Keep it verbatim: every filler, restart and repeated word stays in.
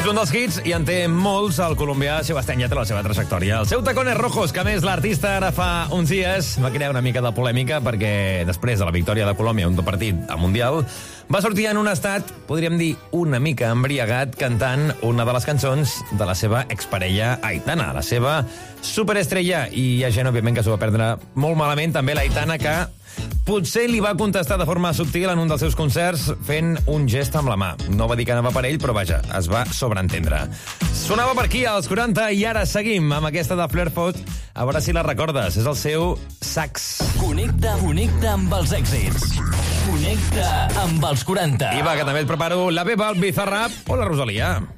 És un dels hits i en té molts el colombià Sebastián Yatra, la seva trajectòria. El seu Tacones Rojos, que a més l'artista ara fa uns dies va crear una mica de polèmica perquè després de la victòria de Colòmbia en un partit al Mundial va sortir en un estat, podríem dir, una mica embriagat, cantant una de les cançons de la seva exparella Aitana, la seva superestrella. I hi ha gent, òbviament, que s'ho va perdre molt malament. També l'Aitana, que potser li va contestar de forma subtil en un dels seus concerts fent un gest amb la mà. No va dir que anava per ell, però vaja, es va sobreentendre. Sonava per aquí als quaranta i ara seguim amb aquesta de Fleur Pot. A veure si la recordes, és el seu Sax. Connecta, connecta amb els èxits. Connecta amb els quaranta. I va, que també et preparo la Beba, el Bizarrap o la Rosalia.